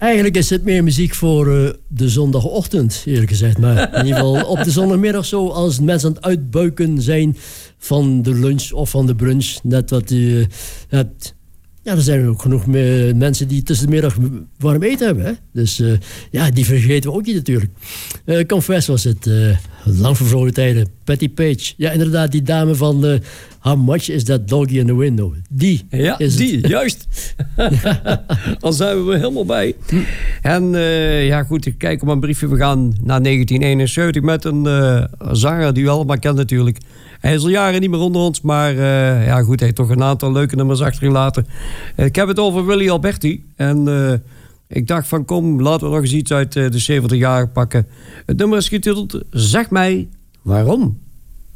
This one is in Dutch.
Eigenlijk is het meer muziek voor de zondagochtend, eerlijk gezegd. Maar in ieder geval op de zondagmiddag zo, als mensen aan het uitbuiken zijn van de lunch of van de brunch. Net wat u hebt. Ja, er zijn ook genoeg mensen die tussen de middag warm eten hebben. Hè? Dus die vergeten we ook niet natuurlijk. Confess was het. Lang vervlogen tijden. Patti Page. Ja, inderdaad, die dame van How Much Is That Doggy in the Window? Die is het. Juist. Dan zijn we helemaal bij. En goed, ik kijk op mijn briefje. We gaan naar 1971 met een zanger die u allemaal kent natuurlijk. Hij is al jaren niet meer onder ons, maar hij heeft toch een aantal leuke nummers achtergelaten. Ik heb het over Willy Alberti. En ik dacht van kom, laten we nog eens iets uit de 70 jaar pakken. Het nummer is getiteld Zeg mij waarom.